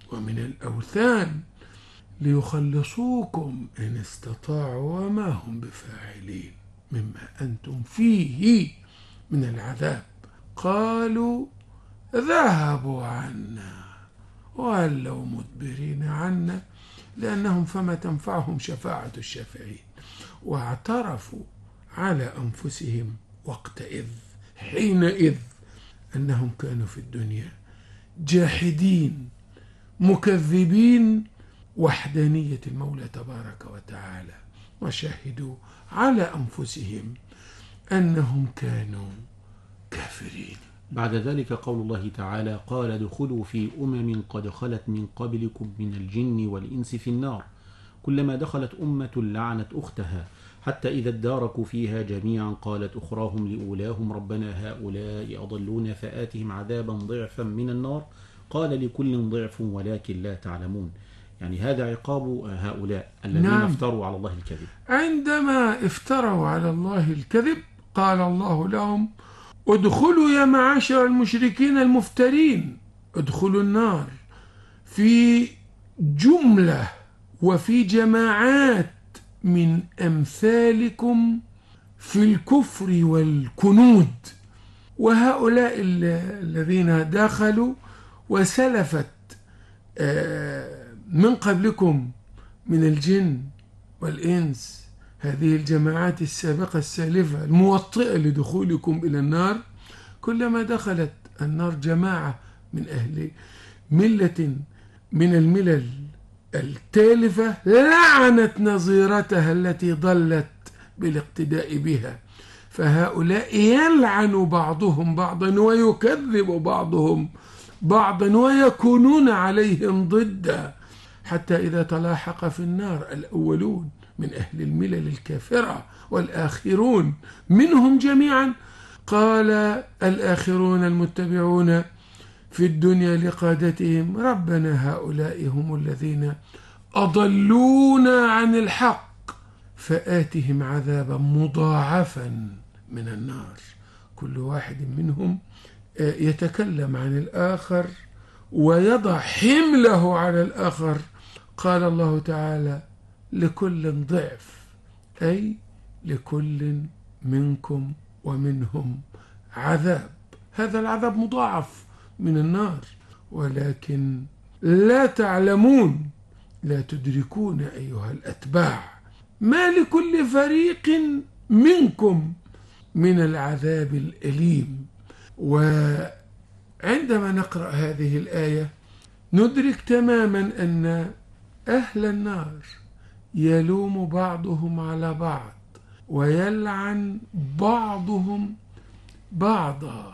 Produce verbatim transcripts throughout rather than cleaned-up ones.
ومن الأوثان ليخلصوكم إن استطاعوا وما هم بفاعلين مما أنتم فيه من العذاب. قالوا ذهبوا عنا ولوا مدبرين عنا لأنهم فما تنفعهم شفاعة الشافعين، واعترفوا على أنفسهم وقتئذ حينئذ أنهم كانوا في الدنيا جاحدين مكذبين وحدانية المولى تبارك وتعالى، وشهدوا على أنفسهم أنهم كانوا كافرين. بعد ذلك قول الله تعالى: قال ادخلوا في أمم قد خلت من قبلكم من الجن والإنس في النار كلما دخلت أمة لعنت أختها حتى إذا اداركوا فيها جميعا قالت أخراهم لأولاهم ربنا هؤلاء أضلونا فآتهم عذابا ضعفا من النار قال لكل ضعف ولكن لا تعلمون. يعني هذا عقاب هؤلاء الذين نعم. افتروا على الله الكذب. عندما افتروا على الله الكذب قال الله لهم: ادخلوا يا معاشر المشركين المفترين، ادخلوا النار في جملة وفي جماعات من أمثالكم في الكفر والكنود، وهؤلاء الذين دخلوا وسلفت من قبلكم من الجن والإنس، هذه الجماعات السابقة السالفة الموطئة لدخولكم إلى النار، كلما دخلت النار جماعة من أهل ملة من الملل التالفة لعنت نظيرتها التي ضلت بالاقتداء بها، فهؤلاء يلعن بعضهم بعضا ويكذب بعضهم بعضا ويكونون عليهم ضدا، حتى إذا تلاحق في النار الأولون من أهل الملل الكافرة والآخرون منهم جميعا، قال الآخرون المتبعون في الدنيا لقادتهم ربنا هؤلاء هم الذين أضلونا عن الحق فآتهم عذابا مضاعفا من النار. كل واحد منهم يتكلم عن الآخر ويضع حمله على الآخر. قال الله تعالى: لكل ضعف، أي لكل منكم ومنهم عذاب، هذا العذاب مضاعف من النار، ولكن لا تعلمون، لا تدركون أيها الأتباع ما لكل فريق منكم من العذاب الأليم. وعندما نقرأ هذه الآية ندرك تماما أن أهل النار يلوم بعضهم على بعض ويلعن بعضهم بعضا،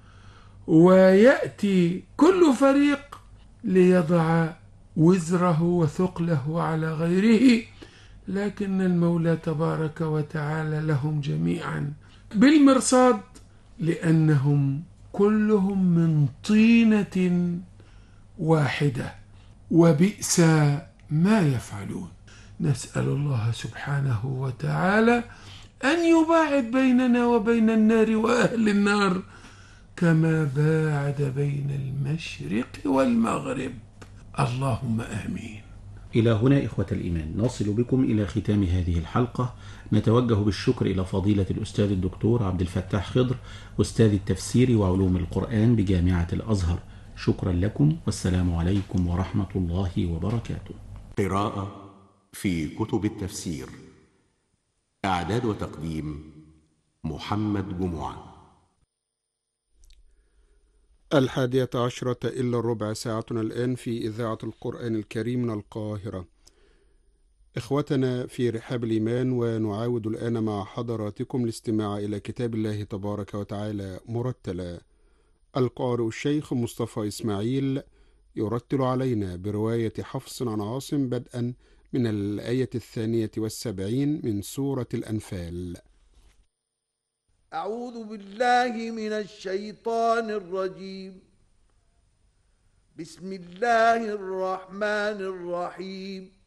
ويأتي كل فريق ليضع وزره وثقله على غيره، لكن المولى تبارك وتعالى لهم جميعا بالمرصاد، لأنهم كلهم من طينة واحدة وبئس ما يفعلون. نسأل الله سبحانه وتعالى أن يباعد بيننا وبين النار وأهل النار كما باعد بين المشرق والمغرب، اللهم آمين. إلى هنا إخوة الإيمان نصل بكم إلى ختام هذه الحلقة. نتوجه بالشكر إلى فضيلة الأستاذ الدكتور عبد الفتاح خضر أستاذ التفسير وعلوم القرآن بجامعة الأزهر، شكرا لكم والسلام عليكم ورحمة الله وبركاته. قراءة في كتب التفسير، إعداد وتقديم محمد جمعة. الحادية عشرة إلا الربع ساعتنا الآن في إذاعة القرآن الكريم من القاهرة. إخوتنا في رحاب الإيمان، ونعاود الآن مع حضراتكم الاستماع إلى كتاب الله تبارك وتعالى مرتلا. القارئ الشيخ مصطفى إسماعيل يرتل علينا برواية حفص عن عاصم بدءا من الآية الثانية والسبعين من سورة الأنفال. أعوذ بالله من الشيطان الرجيم. بسم الله الرحمن الرحيم.